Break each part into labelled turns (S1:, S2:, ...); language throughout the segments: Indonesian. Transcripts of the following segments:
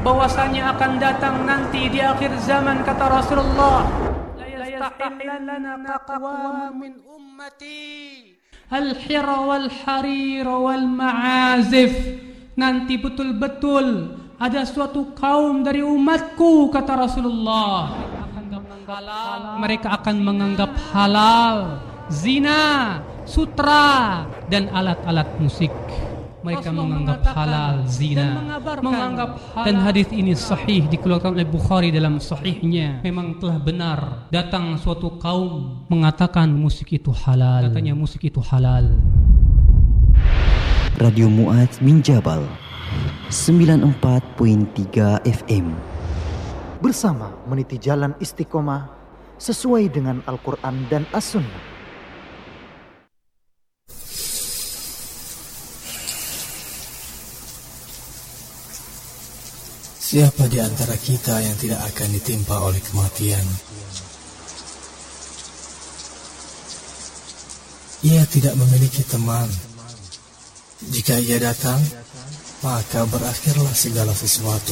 S1: bahwasanya akan datang nanti di akhir zaman, kata Rasulullah, la yastahillanna aqwamun min ummati al-hira wal harir wal ma'azif. Nanti betul-betul ada suatu kaum dari umatku, kata Rasulullah, mereka akan menganggap halal zina, sutra, dan alat-alat musik. Mereka menganggap halal zina, menganggap halal. Dan hadis ini sahih, dikeluarkan oleh Bukhari dalam sahihnya. Memang telah benar, datang suatu kaum mengatakan musik itu halal. Katanya musik itu halal.
S2: Radio Mu'adz min Jabal 94.3 FM.
S3: Bersama meniti jalan istiqomah sesuai dengan Al-Quran dan As-Sunnah.
S4: Siapa di antara kita yang tidak akan ditimpa oleh kematian? Ia tidak memiliki teman. Jika ia datang, maka berakhirlah segala sesuatu.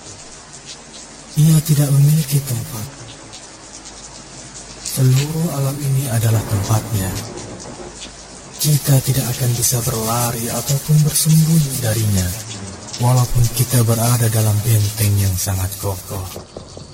S4: Ia tidak memiliki tempat. Seluruh alam ini adalah tempatnya. Kita tidak akan bisa berlari ataupun bersembunyi darinya, walaupun kita berada dalam benteng yang sangat kokoh.